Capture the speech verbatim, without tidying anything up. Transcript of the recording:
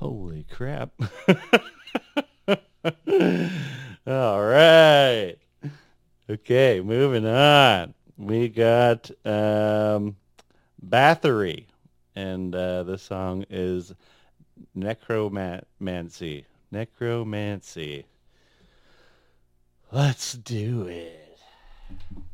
Holy crap. All right. Okay, moving on. We got um, Bathory, and uh, the song is Necromancy. Necromancy. Let's do it.